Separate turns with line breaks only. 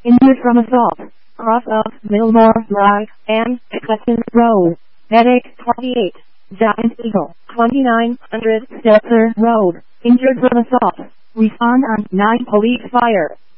Injured from assault. Cross of Millmore Drive and Crescent Road. Medic 28. Giant Eagle 2900 Stelzer Road. Injured from assault. Respond on 9 police fire.